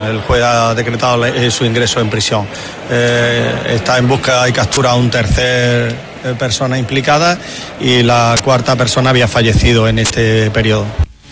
El juez ha decretado su ingreso en prisión. Está en busca y captura a un tercer persona implicada y la cuarta persona había fallecido en este periodo.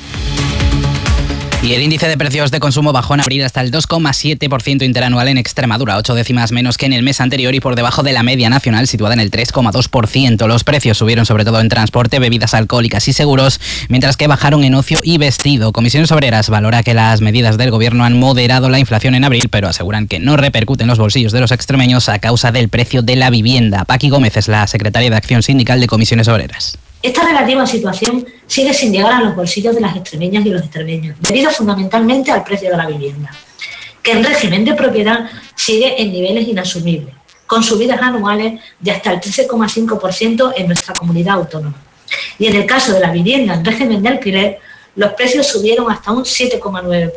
Y el índice de precios de consumo bajó en abril hasta el 2,7% interanual en Extremadura, 8 décimas menos que en el mes anterior y por debajo de la media nacional situada en el 3,2%. Los precios subieron sobre todo en transporte, bebidas alcohólicas y seguros, mientras que bajaron en ocio y vestido. Comisiones Obreras valora que las medidas del gobierno han moderado la inflación en abril, pero aseguran que no repercuten en los bolsillos de los extremeños a causa del precio de la vivienda. Paqui Gómez es la secretaria de Acción Sindical de Comisiones Obreras. Esta relativa situación sigue sin llegar a los bolsillos de las extremeñas y los extremeños, debido fundamentalmente al precio de la vivienda, que en régimen de propiedad sigue en niveles inasumibles, con subidas anuales de hasta el 13,5% en nuestra comunidad autónoma. Y en el caso de la vivienda en régimen de alquiler, los precios subieron hasta un 7,9%.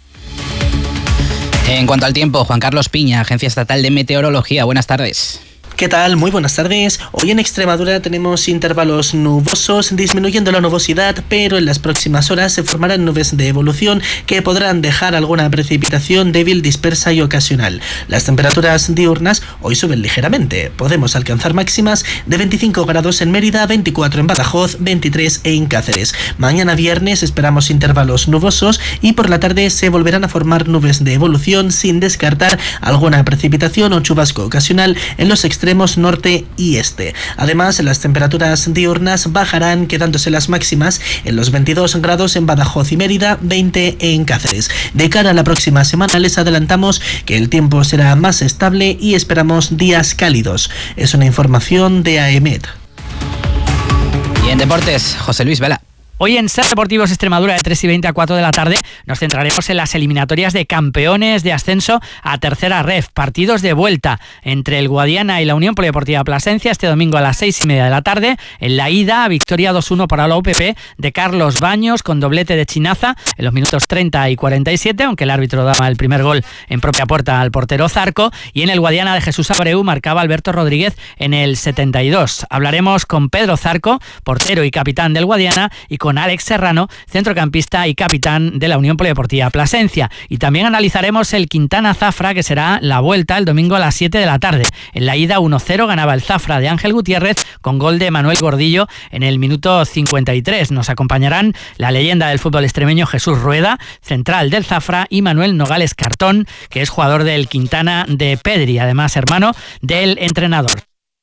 En cuanto al tiempo, Juan Carlos Piña, Agencia Estatal de Meteorología. Buenas tardes. ¿Qué tal? Muy buenas tardes. Hoy en Extremadura tenemos intervalos nubosos, disminuyendo la nubosidad, pero en las próximas horas se formarán nubes de evolución que podrán dejar alguna precipitación débil, dispersa y ocasional. Las temperaturas diurnas hoy suben ligeramente. Podemos alcanzar máximas de 25 grados en Mérida, 24 en Badajoz, 23 en Cáceres. Mañana viernes esperamos intervalos nubosos y por la tarde se volverán a formar nubes de evolución sin descartar alguna precipitación o chubasco ocasional en los extremos norte y este. Además, las temperaturas diurnas bajarán, quedándose las máximas en los 22 grados en Badajoz y Mérida, 20 en Cáceres. De cara a la próxima semana les adelantamos que el tiempo será más estable y esperamos días cálidos. Es una información de AEMET. Y en deportes, José Luis Vela. Hoy en Ser Deportivos Extremadura de 3 y 20 a 4 de la tarde nos centraremos en las eliminatorias de campeones de ascenso a tercera ref, partidos de vuelta entre el Guadiana y la Unión Polideportiva Plasencia este domingo a las 6 y media de la tarde. En la ida, victoria 2-1 para la UPP de Carlos Baños con doblete de Chinaza en los minutos 30 y 47, aunque el árbitro daba el primer gol en propia puerta al portero Zarco, y en el Guadiana de Jesús Abreu marcaba Alberto Rodríguez en el 72. Hablaremos con Pedro Zarco, portero y capitán del Guadiana, y con Alex Serrano, centrocampista y capitán de la Unión Polideportiva Plasencia. Y también analizaremos el Quintana Zafra, que será la vuelta el domingo a las 7 de la tarde. En la ida 1-0 ganaba el Zafra de Ángel Gutiérrez con gol de Manuel Gordillo en el minuto 53. Nos acompañarán la leyenda del fútbol extremeño Jesús Rueda, central del Zafra, y Manuel Nogales Cartón, que es jugador del Quintana de Pedri, además hermano del entrenador.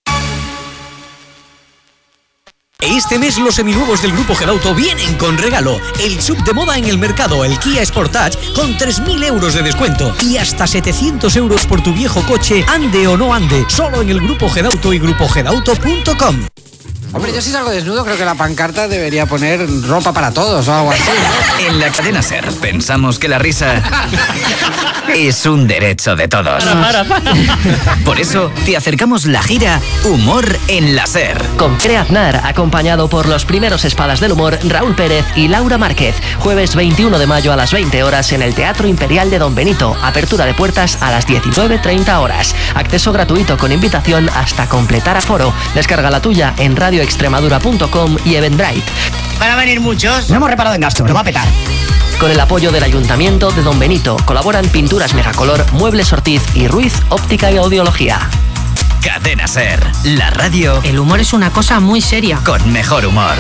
Este mes los seminuevos del Grupo Gedauto vienen con regalo. El sub de moda en el mercado, el Kia Sportage, con 3.000 euros de descuento y hasta 700 euros por tu viejo coche, ande o no ande, solo en el Grupo Gedauto y grupogedauto.com. Hombre, yo si salgo desnudo creo que la pancarta debería poner ropa para todos o algo así, ¿no? En la cadena SER pensamos que la risa es un derecho de todos. Para. Por eso te acercamos la gira Humor en la SER. Con Pere Aznar, acompañado por los primeros espadas del humor Raúl Pérez y Laura Márquez. Jueves 21 de mayo a las 20 horas en el Teatro Imperial de Don Benito. Apertura de puertas a las 19:30 horas. Acceso gratuito con invitación hasta completar aforo. Descarga la tuya en radioextremadura.com y Eventbrite. ¿Van a venir muchos? No hemos reparado en gasto, lo va a petar. Con el apoyo del Ayuntamiento de Don Benito colaboran Pinturas Megacolor, Muebles Ortiz y Ruiz Óptica y Audiología. Cadena SER, la radio. El humor es una cosa muy seria. Con mejor humor.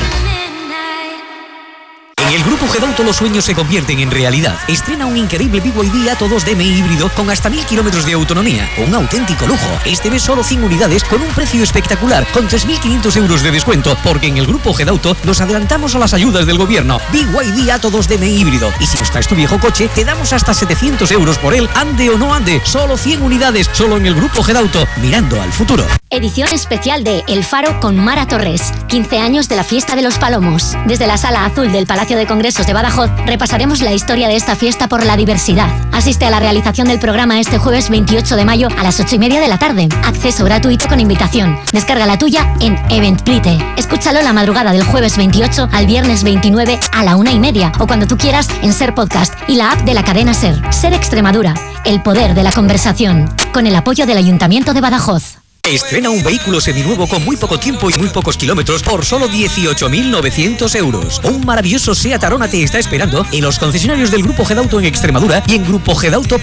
En el Grupo Gedauto los sueños se convierten en realidad. Estrena un increíble BYD Atto 2DM híbrido con hasta 1000 kilómetros de autonomía. Un auténtico lujo. Este mes solo 100 unidades con un precio espectacular, con 3.500 euros de descuento, porque en el Grupo Gedauto nos adelantamos a las ayudas del gobierno. BYD Atto 2DM híbrido. Y si nos traes tu viejo coche, te damos hasta 700 euros por él, ande o no ande. Solo 100 unidades, solo en el Grupo Gedauto, mirando al futuro. Edición especial de El Faro con Mara Torres. 15 años de la Fiesta de los Palomos. Desde la Sala Azul del Palacio de Congresos de Badajoz repasaremos la historia de esta fiesta por la diversidad. Asiste a la realización del programa este jueves 28 de mayo a las 8:30 de la tarde. Acceso gratuito con invitación. Descarga la tuya en Eventbrite. Escúchalo la madrugada del jueves 28 al viernes 29 a la 1:30 o cuando tú quieras en SER Podcast y la app de la cadena SER. SER Extremadura, el poder de la conversación. Con el apoyo del Ayuntamiento de Badajoz. Estrena un vehículo seminuevo con muy poco tiempo y muy pocos kilómetros por solo 18.900 euros. Un maravilloso SEAT Arona te está esperando en los concesionarios del Grupo Gedauto en Extremadura y en grupogedauto.com.